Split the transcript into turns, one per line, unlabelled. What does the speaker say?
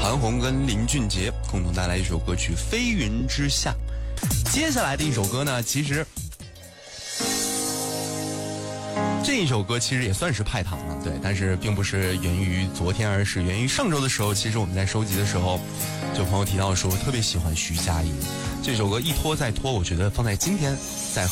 韩红跟林俊杰共同带来一首歌曲《飞云之下》。接下来的一首歌呢，其实这一首歌其实也算是派糖了，对，但是并不是源于昨天，而是源于上周的时候。其实我们在收集的时候，就朋友提到说特别喜欢徐佳莹这首歌，一拖再拖，我觉得放在今天再